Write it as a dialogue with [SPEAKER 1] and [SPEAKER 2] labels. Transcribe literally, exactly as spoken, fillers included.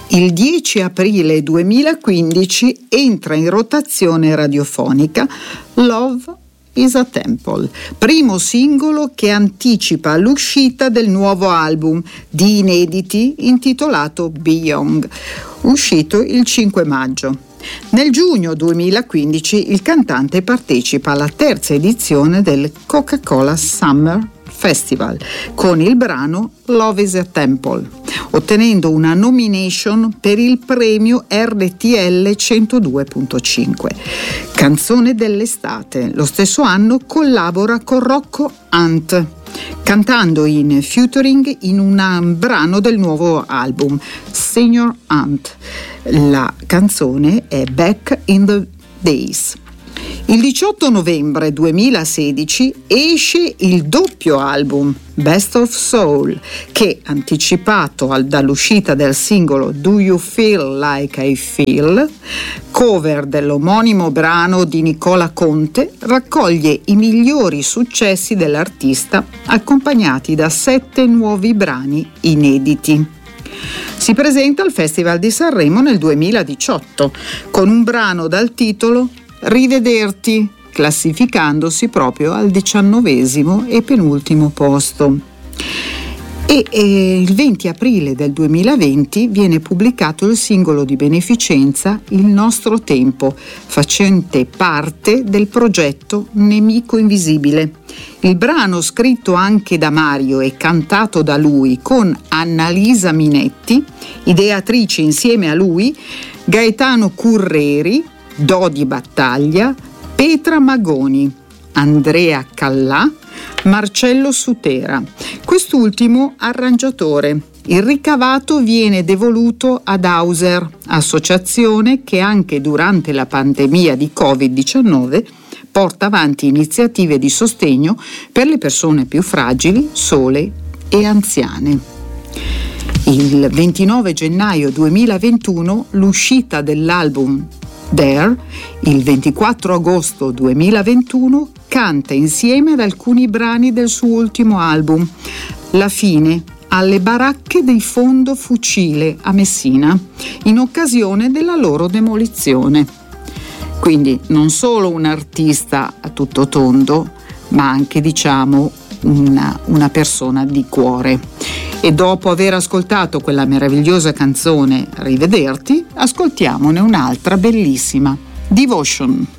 [SPEAKER 1] Il dieci aprile duemilaquindici entra in rotazione radiofonica Love is a Temple, primo singolo che anticipa l'uscita del nuovo album di inediti intitolato Beyond, uscito il cinque maggio. Nel giugno duemilaquindici il cantante partecipa alla terza edizione del Coca-Cola Summer Festival con il brano Love is a Temple, ottenendo una nomination per il premio R T L centodue virgola cinque. Canzone dell'estate. Lo stesso anno collabora con Rocco Hunt, cantando in featuring in un brano del nuovo album Senior Hunt. La canzone è Back in the Days. Il diciotto novembre duemilasedici esce il doppio album Best of Soul, che, anticipato al, dall'uscita del singolo Do You Feel Like I Feel, cover dell'omonimo brano di Nicola Conte, raccoglie i migliori successi dell'artista, accompagnati da sette nuovi brani inediti. Si presenta al Festival di Sanremo nel duemiladiciotto con un brano dal titolo Rivederti, classificandosi proprio al diciannovesimo e penultimo posto. E, e il venti aprile del duemilaventi viene pubblicato il singolo di beneficenza Il nostro tempo, facente parte del progetto Nemico Invisibile. Il brano, scritto anche da Mario e cantato da lui con Annalisa Minetti, ideatrice insieme a lui Gaetano Curreri, Dodi Battaglia, Petra Magoni, Andrea Callà, Marcello Sutera, quest'ultimo arrangiatore. Il ricavato viene devoluto ad Hauser, associazione che anche durante la pandemia di covid diciannove porta avanti iniziative di sostegno per le persone più fragili, sole e anziane. Il ventinove gennaio duemilaventuno l'uscita dell'album There, il ventiquattro agosto duemilaventuno canta insieme ad alcuni brani del suo ultimo album, La fine, alle baracche dei Fondo Fucile a Messina, in occasione della loro demolizione. Quindi non solo un artista a tutto tondo, ma anche, diciamo, una, una persona di cuore. E dopo aver ascoltato quella meravigliosa canzone Rivederti, ascoltiamone un'altra bellissima, Devotion.